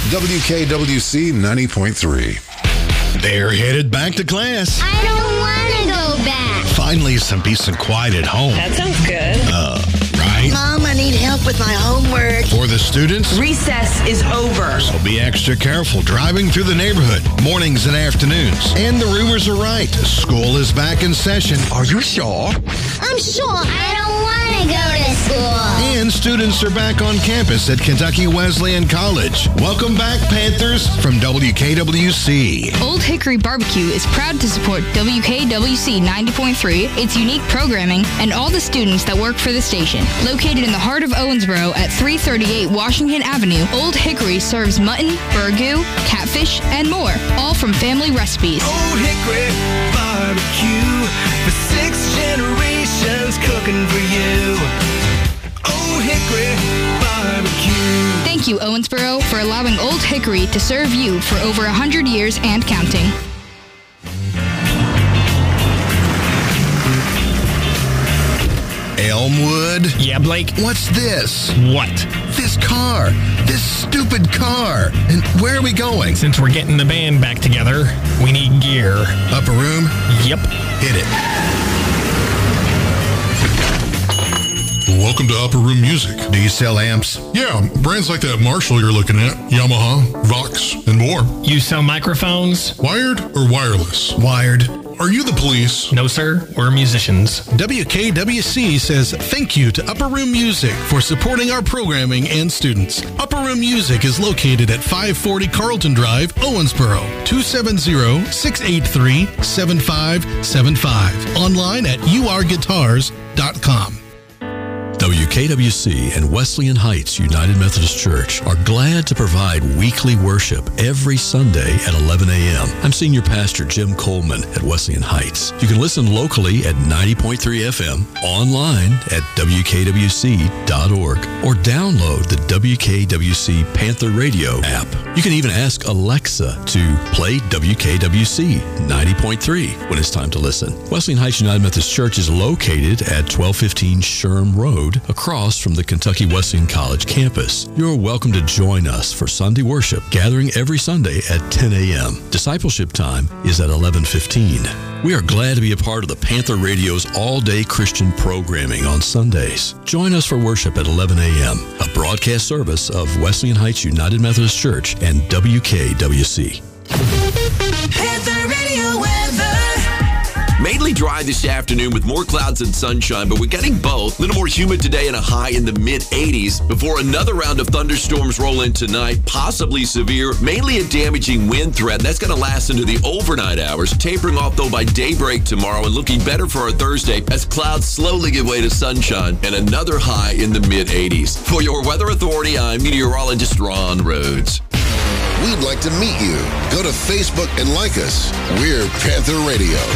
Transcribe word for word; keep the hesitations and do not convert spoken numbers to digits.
W K W C ninety point three. They're headed back to class. I don't want to go back. Finally, some peace and quiet at home. That sounds good. Uh, right? Mom, I need help with my homework. For the students, Recess is over. so be extra careful driving through the neighborhood, mornings and afternoons. And the rumors are right. School is back in session. Are you sure? I'm sure. I don't want to go to school. And students are back on campus at Kentucky Wesleyan College. Welcome back, Panthers, from W K W C. Old Hickory Barbecue is proud to support W K W C ninety point three, its unique programming, and all the students that work for the station. Located in the heart of Owensboro at three thirty-eight Washington Avenue, Old Hickory serves mutton, burgoo, catfish, and more, all from family recipes. Old Hickory Barbecue, for six generations cooking for you. Old Hickory Barbecue. Thank you, Owensboro, for allowing Old Hickory to serve you for over one hundred years and counting. Elmwood? Yeah, Blake? What's this? What? This car. This stupid car. And where are we going? Since we're getting the band back together, we need gear. Upper room? Yep. Hit it. Welcome to Upper Room Music. Do you sell amps? Yeah, brands like that Marshall you're looking at, Yamaha, Vox, and more. You sell microphones? Wired or wireless? Wired. Are you the police? No, sir. We're musicians. W K W C says thank you to Upper Room Music for supporting our programming and students. Upper Room Music is located at five forty Carlton Drive, Owensboro, two seven zero, six eight three, seven five seven five. Online at u r guitars dot com. W K W C and Wesleyan Heights United Methodist Church are glad to provide weekly worship every Sunday at eleven a.m. I'm Senior Pastor Jim Coleman at Wesleyan Heights. You can listen locally at ninety point three F M, online at w k w c dot org, or download the W K W C Panther Radio app. You can even ask Alexa to play W K W C ninety point three when it's time to listen. Wesleyan Heights United Methodist Church is located at twelve fifteen Sherm Road, across from the Kentucky Wesleyan College campus. You're welcome to join us for Sunday worship, gathering every Sunday at ten a.m. Discipleship time is at eleven fifteen. We are glad to be a part of the Panther Radio's all-day Christian programming on Sundays. Join us for worship at eleven a.m., a broadcast service of Wesleyan Heights United Methodist Church and W K W C. Panther Radio weather. Mainly dry this afternoon with more clouds and sunshine, but we're getting both. A little more humid today and a high in the mid eighties before another round of thunderstorms roll in tonight, possibly severe, mainly a damaging wind threat. That's going to last into the overnight hours, tapering off though by daybreak tomorrow and looking better for our Thursday as clouds slowly give way to sunshine and another high in the mid eighties. For your Weather Authority, I'm meteorologist Ron Rhodes. We'd like to meet you. Go to Facebook and like us. We're Panther Radio.